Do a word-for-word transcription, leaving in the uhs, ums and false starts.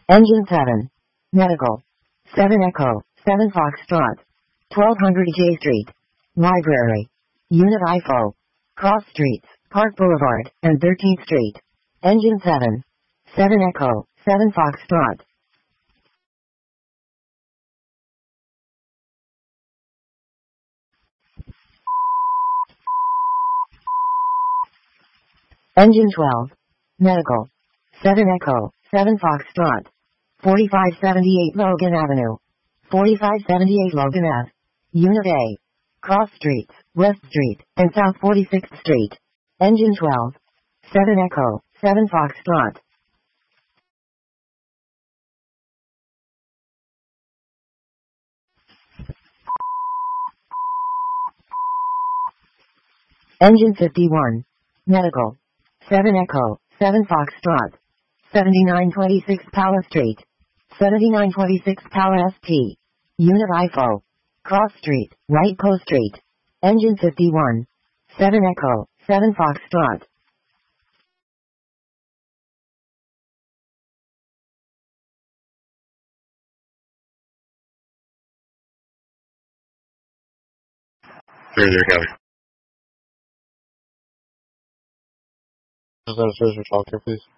Engine seven. Medical. seven Echo, seven Foxtrot. twelve hundred J Street. Library. Unit I F O. Cross Streets, Park Boulevard, and thirteenth Street. Engine seven. seven Echo, seven Foxtrot. Engine twelve. Medical. seven Echo, seven Foxtrot. forty-five seventy-eight Logan Avenue. forty-five seventy-eight Logan Ave. Unit A. Cross Streets, West Street, and South forty-sixth Street. Engine twelve. seven Echo, seven Foxtrot. Engine fifty-one. Medical. seven Echo, seven Foxtrot. seventy-nine twenty-six Pala Street. seventy-nine twenty-six Pala S T. Unit I F O. Cross Street, Right Coast Street. Engine fifty-one. seven Echo, seven Foxtrot. Zero zero County. Is that a social talk here, please?